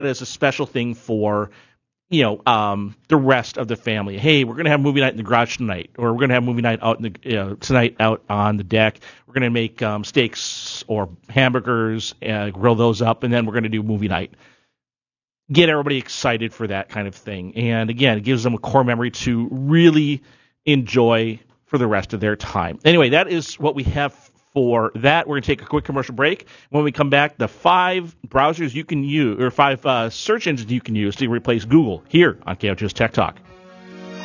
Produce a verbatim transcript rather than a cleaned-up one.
as a special thing for, you know, um, the rest of the family. Hey, we're going to have movie night in the garage tonight, or we're going to have movie night out in the you know, tonight out on the deck. We're going to make um, steaks or hamburgers, uh, grill those up, and then we're going to do movie night. Get everybody excited for that kind of thing. And again, it gives them a core memory to really enjoy for the rest of their time. Anyway, that is what we have for that. We're going to take a quick commercial break. When we come back, the five browsers you can use, or five uh, search engines you can use to replace Google here on K O Two's Tech Talk.